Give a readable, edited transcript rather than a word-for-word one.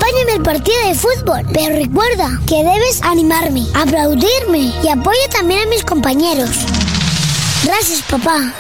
Acompáñame al partido de fútbol, pero recuerda que debes animarme, aplaudirme y apoya también a mis compañeros. Gracias, papá.